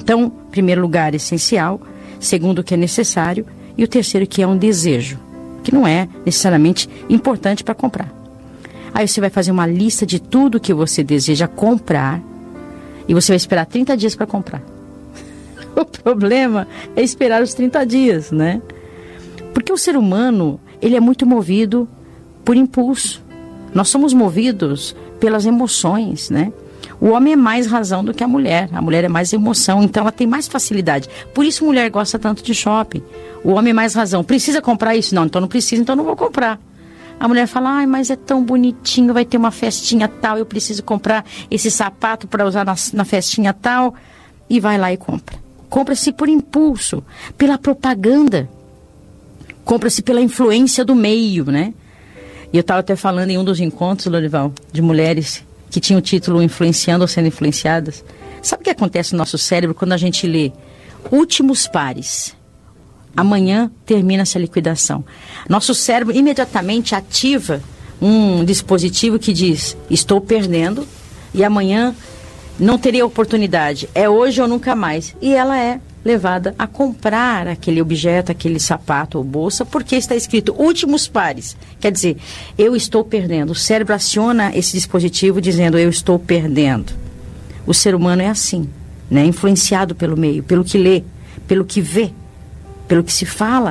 Então, em primeiro lugar, essencial. Segundo, que é necessário. E o terceiro, que é um desejo, que não é necessariamente importante para comprar. Aí você vai fazer uma lista de tudo que você deseja comprar e você vai esperar 30 dias para comprar. O problema é esperar os 30 dias, né? Porque o ser humano, ele é muito movido por impulso. Nós somos movidos pelas emoções, né? O homem é mais razão do que a mulher é mais emoção, então ela tem mais facilidade. Por isso a mulher gosta tanto de shopping. O homem é mais razão. Precisa comprar isso? Não, então não precisa, então não vou comprar. A mulher fala, ai, mas é tão bonitinho, vai ter uma festinha tal, eu preciso comprar esse sapato para usar na festinha tal. E vai lá e compra. Compra-se por impulso, pela propaganda. Compra-se pela influência do meio, né? E eu estava até falando em um dos encontros, Lorival, de mulheres que tinham o título Influenciando ou Sendo Influenciadas. Sabe o que acontece no nosso cérebro quando a gente lê Últimos Pares? Amanhã termina-se a liquidação. Nosso cérebro imediatamente ativa um dispositivo que diz, estou perdendo e amanhã não teria oportunidade. É hoje ou nunca mais. E ela é levada a comprar aquele objeto, aquele sapato ou bolsa, porque está escrito últimos pares. Quer dizer, eu estou perdendo. O cérebro aciona esse dispositivo dizendo, eu estou perdendo. O ser humano é assim, né? Influenciado pelo meio, pelo que lê, pelo que vê, pelo que se fala.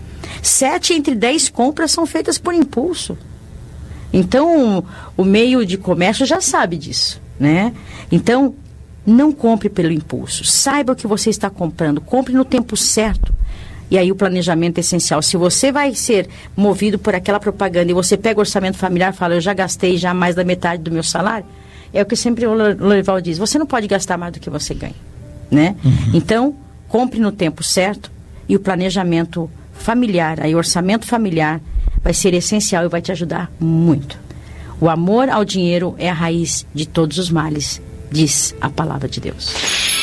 7 entre 10 compras são feitas por impulso. Então, o meio de comércio já sabe disso, né? Então, não compre pelo impulso. Saiba o que você está comprando. Compre no tempo certo. E aí o planejamento é essencial. Se você vai ser movido por aquela propaganda e você pega o orçamento familiar e fala, eu já gastei já mais da metade do meu salário, é o que sempre o Lorival diz, você não pode gastar mais do que você ganha, né? Então, compre no tempo certo e o planejamento familiar, aí o orçamento familiar vai ser essencial e vai te ajudar muito. O amor ao dinheiro é a raiz de todos os males, diz a palavra de Deus.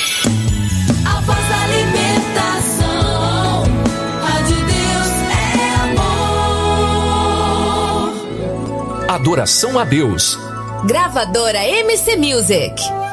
A voz da libertação, a de Deus é amor. Adoração a Deus. Gravadora MC Music.